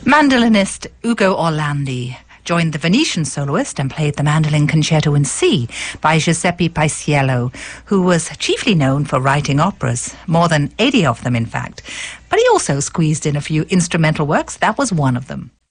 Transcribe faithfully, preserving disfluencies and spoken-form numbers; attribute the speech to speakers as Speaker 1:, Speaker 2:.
Speaker 1: Mandolinist Ugo Orlandi joined the Venetian soloist and played the mandolin concerto in C by Giuseppe Paisiello, who was chiefly known for writing operas, more than eighty of them in fact. But he also squeezed in a few instrumental works. That was one of them.